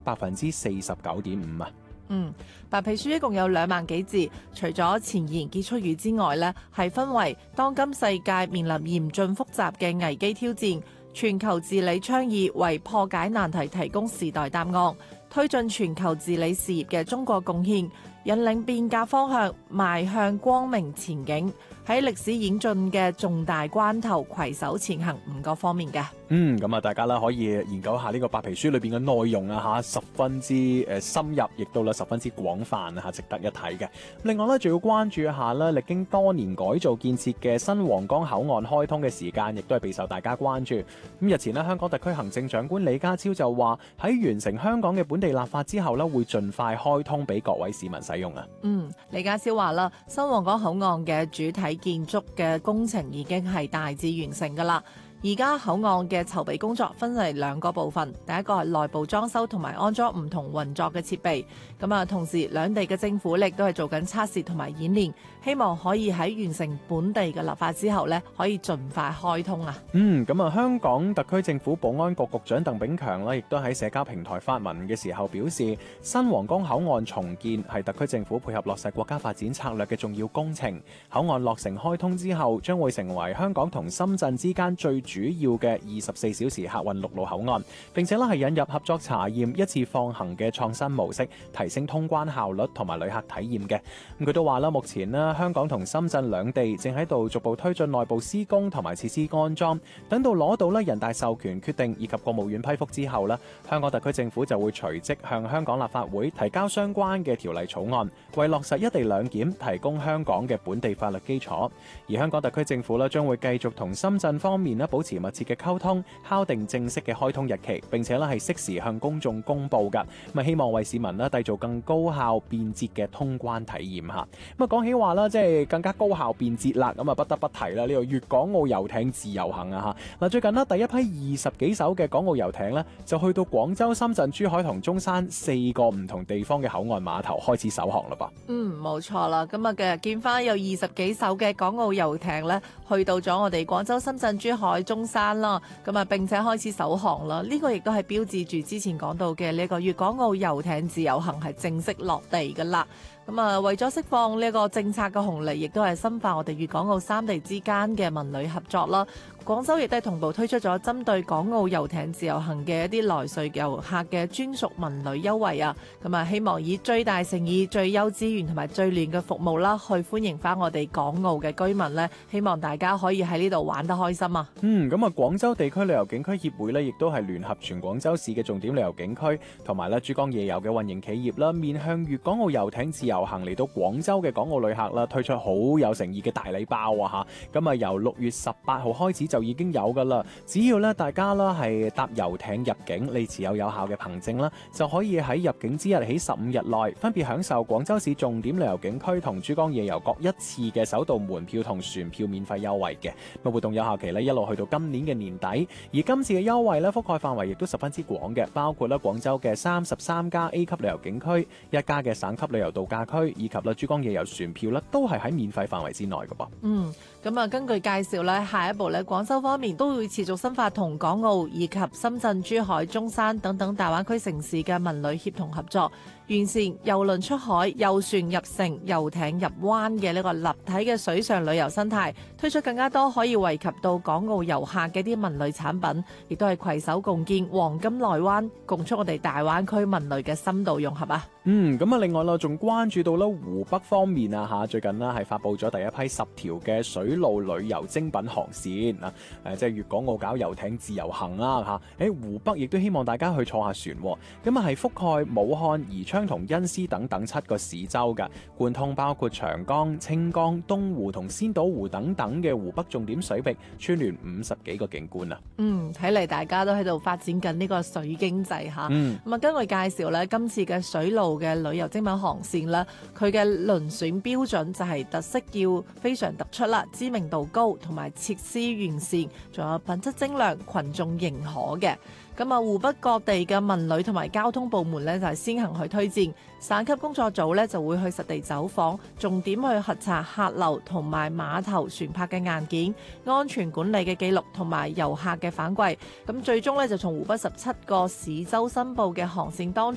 49.5%啊。 白皮書一共有2萬幾字，除咗前言結束語之外呢，係分為當今世界面臨嚴峻複雜嘅危機挑戰，全球治理倡議為破解難題提供時代答案，推進全球治理事業嘅中國貢獻，引領變革方向邁向光明前景，喺歷史演進嘅重大關頭攜手前行5個方面嘅。 咁大家啦可以研究下呢個白皮書裏邊嘅內容啊，十分之深入，亦都十分之廣泛啊，值得一睇嘅。另外咧，仲要關注一下咧，歷經多年改造建設嘅新皇崗口岸開通嘅時間，亦都係備受大家關注。咁日前咧，香港特區行政長官李家超就話喺完成香港嘅本地立法之後咧，會盡快開通俾各位市民使用啊。 李家超話啦，新皇崗口岸嘅主體建築嘅工程已經係大致完成㗎啦。而家口岸嘅籌備工作分為2個部分，第一個係內部裝修同埋安裝唔同運作嘅設備。同時兩地嘅政府亦都係做緊測試同埋演練，希望可以喺完成本地嘅立法之後呢，可以盡快開通啊。 香港特區政府保安局局長鄧炳強呢，亦都喺社交平台發文嘅時候表示，新皇崗口岸重建係特區政府配合落實國家發展策略嘅重要工程。口岸落成開通之後，將會成為香港同深圳之間最主要嘅24小時客運陸路口岸，並且係引入合作查驗一次放行嘅創新模式，提升通關效率同埋旅客體驗嘅。佢都話啦，目前呢，香港同深圳兩地正喺度逐步推進內部施工同埋設施安裝，等到攞到咧人大授權決定以及國務院批覆之後呢，香港特區政府就會隨即向香港立法會提交相關嘅條例草案，為落實一地兩檢提供香港嘅本地法律基礎。而香港特區政府呢，將會繼續同深圳方面呢保持密切嘅溝通，敲定正式嘅開通日期，並且咧係適時向公眾公佈㗎。希望為市民咧締造更高效便捷嘅通關體驗嚇。講起話啦，即係更加高效便捷啦，不得不提啦呢個粵港澳遊艇自由行啊嚇。最近呢，第一批20幾艘嘅港澳遊艇呢，就去到廣州、深圳、珠海同中山4個唔同地方嘅口岸碼頭開始首航啦噃。 冇錯啦，今日見翻有20幾艘嘅港澳遊艇呢，去到咗我哋廣州、深圳、珠海、中山啦，並且開始首航啦。呢個亦都係標誌住之前講到嘅呢個粵港澳遊艇自由行係正式落地噶啦。為咗釋放呢個政策嘅紅利，亦都係深化我哋粵港澳3地之間嘅文旅合作啦。廣州亦都係同步推出咗針對港澳遊艇自由行嘅一啲來穗遊客嘅專屬文旅優惠啊。希望以最大誠意、最優資源同埋最暖嘅服務啦，去歡迎翻我哋港澳嘅居民呢。希望大家可以喺呢度玩得開心啊！ 廣州地區旅遊景區協會呢，亦都係聯合全廣州市嘅重點旅遊景區同埋珠江夜遊嘅運營企業啦，面向粵港澳遊艇自由行嚟到廣州嘅港澳旅客啦，推出好有誠意嘅大禮包啊嚇！由6月18號開始就已經有噶啦，只要咧大家啦係搭遊艇入境，你持有效嘅憑證啦，就可以喺入境之日起15日內，分別享受廣州市重點旅遊景區同珠江夜遊各一次嘅首度門票同船票免費優惠嘅。活動有效期咧一路去到今年嘅年底，而今次嘅優惠咧覆蓋範圍亦都十分之廣嘅，包括咧廣州嘅33家 A 級旅遊景區、1家嘅省級旅遊度假區，以及珠江夜遊船票咧都係喺免費範圍之內嘅噃。 根據介紹咧，下一步咧廣州方面都會持續深化同港澳以及深圳、珠海、中山等等大灣區城市嘅文旅協同合作，完善郵輪出海、遊船入城、遊艇入灣嘅呢個立體嘅水上旅遊生態，推出更加多可以惠及到港澳遊客嘅啲文旅產品，亦都係攜手共建黃金內灣，共促我哋大灣區文旅嘅深度融合啊！ 另外仲關注到湖北方面啊嚇，最近係發布咗第一批10條嘅水路旅遊精品航線啊，即係粵港澳搞遊艇自由行啦嚇。湖北亦都希望大家去坐下船，係覆蓋武漢、宜昌同恩施等7個市州嘅，貫通包括長江、清江、東湖同先島湖等等嘅湖北重點水域，串聯50幾個景觀啊。 睇嚟大家都喺度發展緊呢個水經濟嚇。根據介紹咧，今次嘅水路嘅旅遊精品航線咧，佢嘅遴選標準就係特色要非常突出啦，知名度高，同埋設施完善，仲有品質精良，群眾認可嘅。湖北各地嘅文旅同埋交通部門咧就係先行去推薦，省級工作組咧就會去實地走訪，重點去核查客流同埋碼頭船舶嘅硬件、安全管理嘅記錄同埋遊客嘅反饋。最終咧就從湖北17個市州申報嘅航線當